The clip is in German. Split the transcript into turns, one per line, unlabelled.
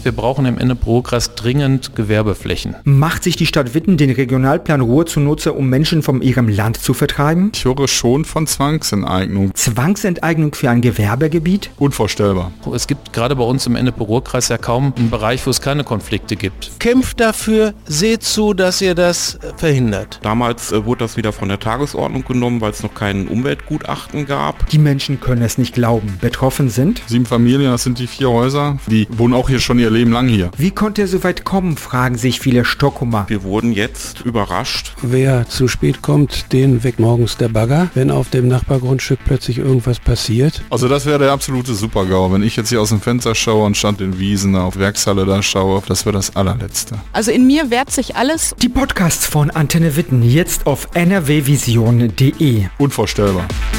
wir brauchen im Ennepe-Ruhr-Kreis dringend Gewerbeflächen.
Macht sich die Stadt Witten den Regionalplan Ruhr zunutze, um Menschen von ihrem Land zu vertreiben?
Ich höre schon von Zwangsenteignung.
Zwangsenteignung für ein Gewerbegebiet?
Unvorstellbar.
Es gibt gerade bei uns im Ennepe-Ruhr-Kreis ja kaum einen Bereich, wo es keine Konflikte gibt.
Kämpft dafür, seht zu, dass ihr das verhindert.
Damals wurde das wieder von der Tagesordnung genommen, weil es noch kein Umweltgutachten gab.
Die Menschen können es nicht glauben. Betroffen sind
7 Familien, das sind die 4 Häuser. Die wohnen auch hier schon ihr Leben lang hier.
Wie konnte er so weit kommen, fragen sich viele Stockholmer.
Wir wurden jetzt überrascht.
Wer zu spät kommt, den weckt morgens der Bagger, wenn auf dem Nachbargrundstück plötzlich irgendwas passiert.
Also das wäre der absolute Super-GAU. Wenn ich jetzt hier aus dem Fenster schaue und statt den Wiesen auf Werkshalle da schaue, das wäre das allerletzte.
Also in mir wehrt sich alles.
Die Podcasts von Antenne Witten jetzt auf nrwvision.de.
Unvorstellbar.